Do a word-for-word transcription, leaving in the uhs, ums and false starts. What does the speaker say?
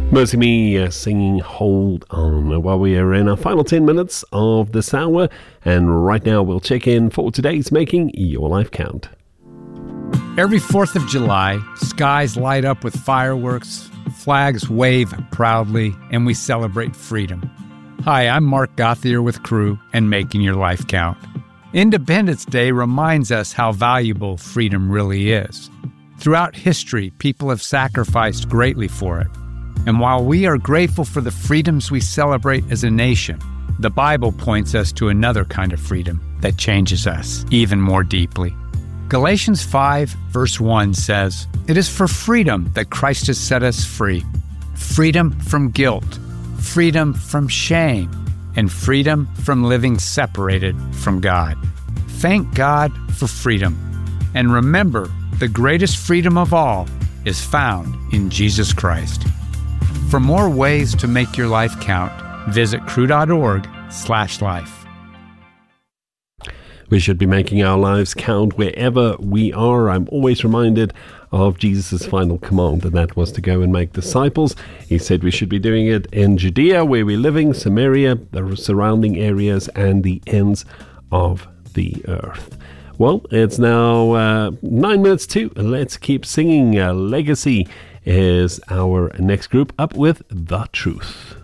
Mercy Me uh, singing Hold On while we are in our final ten minutes of this hour. And right now we'll check in for today's Making Your Life Count. Every fourth of July, skies light up with fireworks, flags wave proudly, and we celebrate freedom. Hi, I'm Mark Gothier with Crew and Making Your Life Count. Independence Day reminds us how valuable freedom really is. Throughout history, people have sacrificed greatly for it. And while we are grateful for the freedoms we celebrate as a nation, the Bible points us to another kind of freedom that changes us even more deeply. Galatians five, verse one says, "It is for freedom that Christ has set us free. Freedom from guilt, freedom from shame, and freedom from living separated from God." Thank God for freedom. And remember, the greatest freedom of all is found in Jesus Christ. For more ways to make your life count, visit crew.org slash life. We should be making our lives count wherever we are. I'm always reminded of Jesus' final command, and that was to go and make disciples. He said we should be doing it in Judea, where we're living, Samaria, the surrounding areas, and the ends of the earth. Well, it's now uh, nine minutes to Let's Keep Singing. Uh, Legacy is our next group up with The Truth.